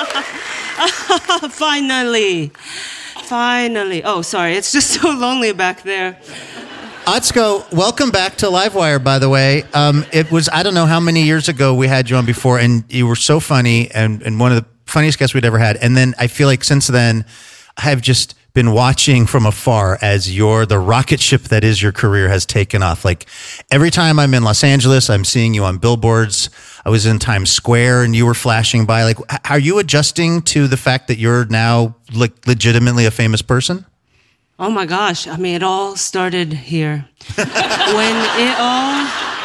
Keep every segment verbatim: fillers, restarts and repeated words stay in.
Finally. Finally. Oh, sorry. It's just so lonely back there. Atsuko, welcome back to Livewire, by the way. Um, it was, I don't know how many years ago we had you on before, and you were so funny and, and one of the funniest guests we'd ever had. And then I feel like since then, I've just been watching from afar as your the rocket ship that is your career has taken off. Like every time I'm in Los Angeles, I'm seeing you on billboards. I was in Times Square and you were flashing by. Like, are you adjusting to the fact that you're now like legitimately a famous person? Oh my gosh. I mean, it all started here. When it all...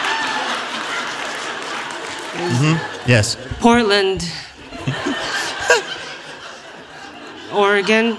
Mm-hmm. Yes. Portland. Oregon.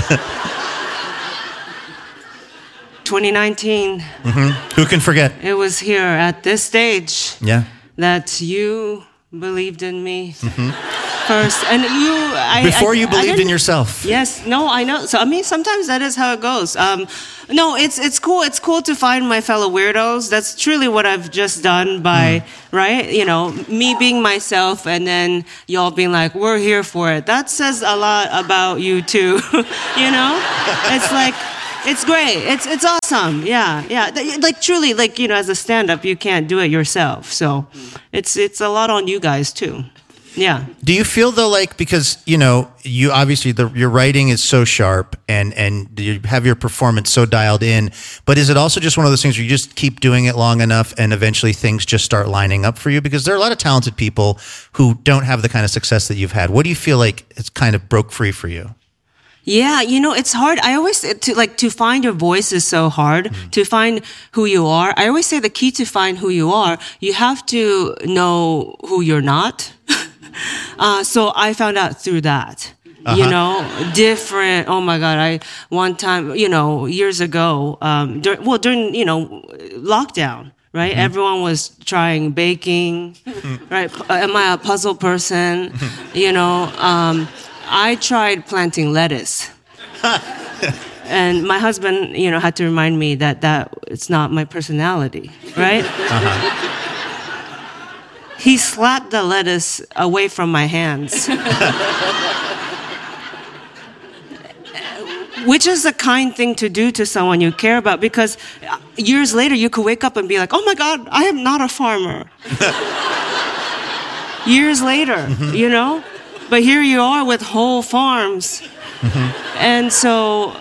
twenty nineteen. Mm-hmm. Who can forget? It was here at this stage. Yeah. That you believed in me. Mm-hmm. First, and you... I, Before I, you believed in yourself. Yes, no, I know. So, I mean, sometimes that is how it goes. Um, no, it's it's cool. It's cool to find my fellow weirdos. That's truly what I've just done by, mm. right? You know, me being myself and then y'all being like, we're here for it. That says a lot about you, too. You know? It's like... It's great. It's it's awesome. Yeah, yeah. Like truly, like, you know, as a stand-up, you can't do it yourself. So it's it's a lot on you guys too. Yeah. Do you feel though, like, because, you know, you obviously, the, your writing is so sharp and, and you have your performance so dialed in, but is it also just one of those things where you just keep doing it long enough and eventually things just start lining up for you? Because there are a lot of talented people who don't have the kind of success that you've had. What do you feel like it's kind of broke free for you? Yeah, you know, it's hard. I always to like to find your voice is so hard. Mm-hmm. To find who you are. I always say the key to find who you are, you have to know who you're not. uh, so I found out through that. Uh-huh. You know, different. Oh my God! I one time, you know, years ago, um, dur- well, during you know, lockdown. Right, mm-hmm. Everyone was trying baking. Mm-hmm. Right, am I a puzzle person? Mm-hmm. You know. Um, I tried planting lettuce. And my husband, you know, had to remind me that that it's not my personality, right? Uh-huh. He slapped the lettuce away from my hands. Which is a kind thing to do to someone you care about, because years later you could wake up and be like, oh my God, I am not a farmer. Years later, mm-hmm. you know? But here you are with whole farms. Mm-hmm. And so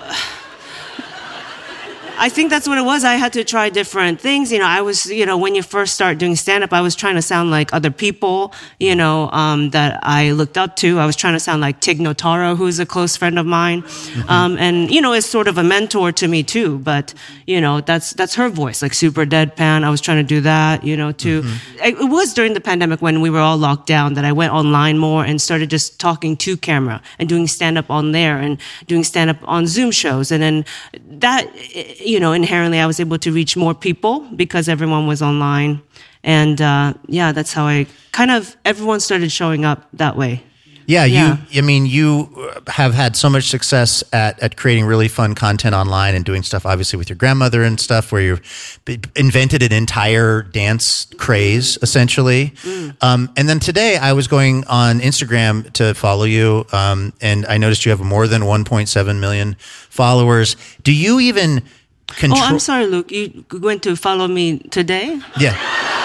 I think that's what it was. I had to try different things. You know, I was, you know, when you first start doing stand-up, I was trying to sound like other people, you know, um, that I looked up to. I was trying to sound like Tig Notaro, who's a close friend of mine. Mm-hmm. Um, and, you know, is sort of a mentor to me too. But, you know, that's that's her voice, like super deadpan. I was trying to do that, you know, too. Mm-hmm. It, it was during the pandemic when we were all locked down that I went online more and started just talking to camera and doing stand-up on there and doing stand-up on Zoom shows. And then that... you know, inherently I was able to reach more people because everyone was online. And uh, yeah, that's how I kind of, everyone started showing up that way. Yeah, yeah, you, I mean, you have had so much success at, at creating really fun content online and doing stuff, obviously, with your grandmother and stuff, where you've invented an entire dance craze, essentially. Mm. Um, and then today, I was going on Instagram to follow you, um, and I noticed you have more than one point seven million followers. Do you even control... Oh, I'm sorry, Luke. You went to follow me today? Yeah.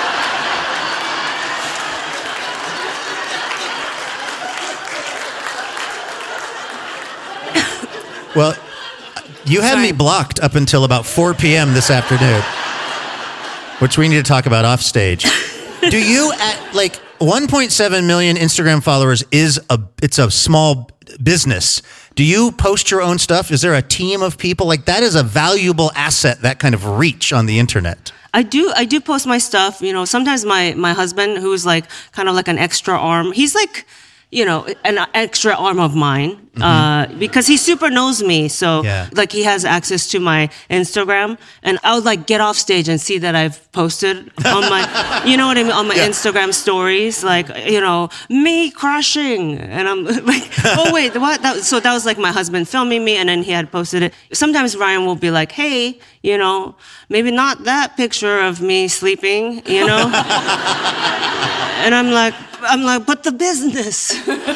Well, you had Sorry. me blocked up until about four p.m. this afternoon, which we need to talk about off stage. Do you, at like one point seven million Instagram followers is a, it's a small business. Do you post your own stuff? Is there a team of people? Like, that is a valuable asset, that kind of reach on the internet. I do, I do post my stuff. You know, sometimes my, my husband, who's like kind of like an extra arm, he's like, you know, an extra arm of mine, mm-hmm. uh, because he super knows me. So yeah. like he has access to my Instagram, and I would like get off stage and see that I've posted on my, you know what I mean? On my yeah. Instagram stories, like, you know, me crushing. And I'm like, oh wait, what? That, so that was like my husband filming me, and then he had posted it. Sometimes Ryan will be like, hey, you know, maybe not that picture of me sleeping, you know? And I'm like, I'm like, but the business.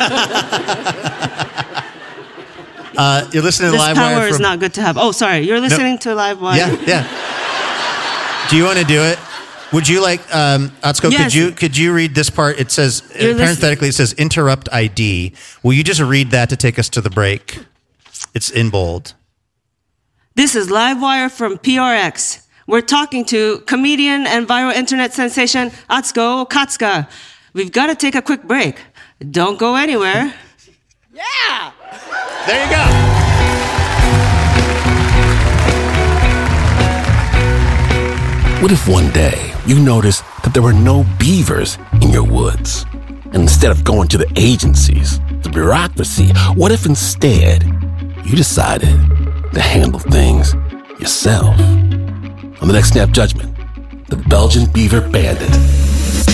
uh, you're listening to this Livewire. power from... is not good to have. Oh, sorry. You're listening no. to Livewire. Yeah, yeah. Do you want to do it? Would you like, um, Atsuko, yes. could you could you read this part? It says, You're parenthetically, it says interrupt I D. Will you just read that to take us to the break? It's in bold. This is Livewire from P R X. We're talking to comedian and viral internet sensation Atsuko Okatsuka. We've got to take a quick break. Don't go anywhere. Yeah! There you go. What if one day you noticed that there were no beavers in your woods? And instead of going to the agencies, the bureaucracy, what if instead you decided to handle things yourself? On the next Snap Judgment, the Belgian Beaver Bandit.